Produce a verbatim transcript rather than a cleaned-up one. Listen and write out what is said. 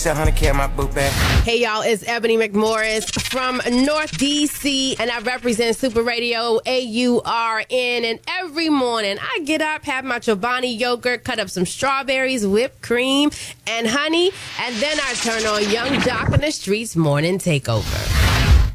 Hey y'all, it's Ebony McMorris from North D C and I represent Super Radio A U R N, and every morning I get up, have my Chobani yogurt, cut up some strawberries, whipped cream, and honey, and then I turn on Young Jock in the Streets Morning Takeover.